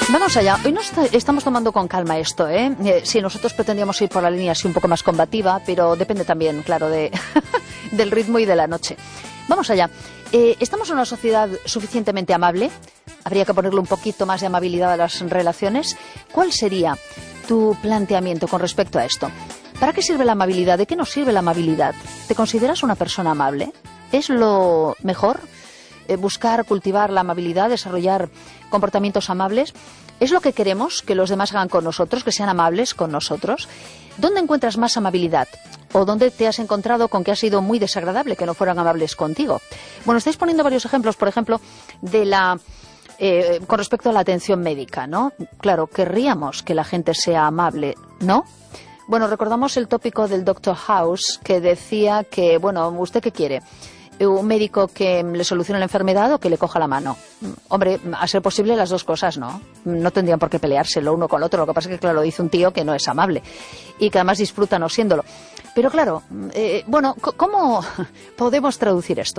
Vamos allá. Hoy estamos tomando con calma esto, ¿eh? Sí, nosotros pretendíamos ir por la línea así un poco más combativa, pero depende también, claro, del ritmo y de la noche. Vamos allá. ¿Estamos en una sociedad suficientemente amable? Habría que ponerle un poquito más de amabilidad a las relaciones. ¿Cuál sería tu planteamiento con respecto a esto? ¿Para qué sirve la amabilidad? ¿De qué nos sirve la amabilidad? ¿Te consideras una persona amable? ¿Es lo mejor? Buscar, cultivar la amabilidad, desarrollar comportamientos amables. ¿Es lo que queremos que los demás hagan con nosotros, que sean amables con nosotros? ¿Dónde encuentras más amabilidad? ¿O dónde te has encontrado con que ha sido muy desagradable que no fueran amables contigo? Bueno, estáis poniendo varios ejemplos, por ejemplo, con respecto a la atención médica, ¿no? Claro, querríamos que la gente sea amable, ¿no? Bueno, recordamos el tópico del Dr. House que decía que, bueno, ¿usted qué quiere? ¿Un médico que le solucione la enfermedad o que le coja la mano? Hombre, a ser posible las dos cosas, ¿no? No tendrían por qué pelearse lo uno con el otro. Lo que pasa es que, claro, lo dice un tío que no es amable y que además disfruta no siéndolo. Pero claro, bueno, ¿cómo podemos traducir esto?